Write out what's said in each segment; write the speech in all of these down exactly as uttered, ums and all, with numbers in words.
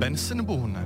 Benson Boone.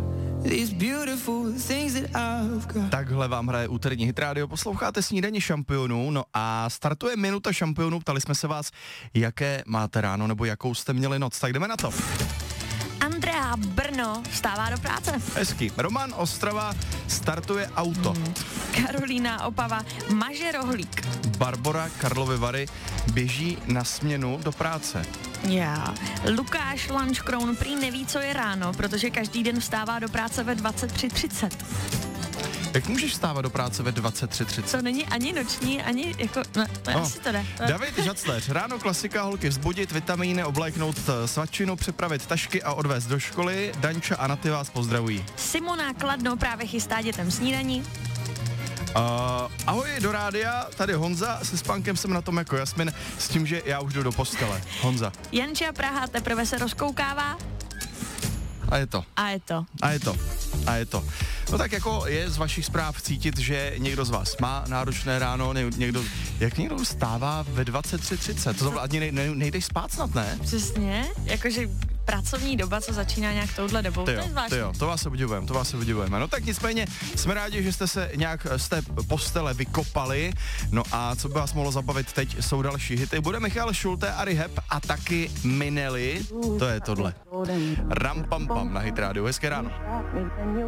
Takhle vám hraje úterní Hit Radio, posloucháte Snídani šampionů, no a startuje minuta šampionů, ptali jsme se vás, jaké máte ráno, nebo jakou jste měli noc, tak jdeme na to. Andrea Brno vstává do práce. Hezky. Roman Ostrava startuje auto. Hmm. Karolína Opava maže rohlík. Barbora Karlovy Vary běží na směnu do práce. Já. Lukáš Lanškroun prý neví, co je ráno, protože každý den vstává do práce ve dvacet tři třicet. Jak můžeš vstávat do práce ve dvacet tři třicet? To není ani noční, ani jako, no, no. asi to jde. David Žacleř, ráno klasika, holky vzbudit, vitamíny, obléknout svačinu, připravit tašky a odvést do školy. Danča a Naty vás pozdravují. Simona Kladno právě chystá dětem snídaní. Uh, ahoj do rádia, tady Honza, se spánkem jsem na tom jako Jasmin, s tím, že já už jdu do postele. Honza. Janča Praha teprve se rozkoukává. A je to. A je to. A je to. A je to. No tak jako je z vašich zpráv cítit, že někdo z vás má náročné ráno, někdo, jak někdo vstává ve dvacet tři třicet, to ani nej, nej, nejdeš spát snad, ne? Přesně, jakože pracovní doba, co začíná nějak touhle dobou, to je zvláštní. To jo, to vás obdivujeme, to vás obdivujeme. No tak nicméně jsme rádi, že jste se nějak z té postele vykopali, no a co by vás mohlo zabavit teď, jsou další hity. Bude Michal Schulte a Rehab a taky Minelli, to je tohle. Ram pam pam na Hit Radio, hezké ráno.